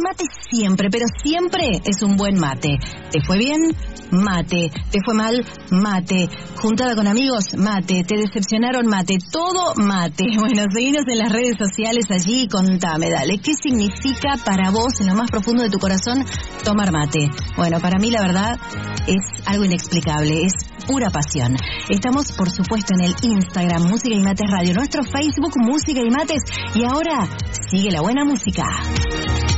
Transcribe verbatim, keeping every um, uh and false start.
mate siempre, pero siempre es un buen mate. ¿Te fue bien? Mate. ¿Te fue mal? Mate. Juntada con amigos, mate. ¿Te decepcionaron? Mate. Todo mate. Bueno, seguinos en las redes sociales allí y contame, dale, ¿qué significa para vos, en lo más profundo de tu corazón, tomar mate? Bueno, para mí la verdad es algo inexplicable, es pura pasión. Estamos, por supuesto, en el Instagram Música y Mates Radio, nuestro Facebook Música y Mates, y ahora sigue la buena música.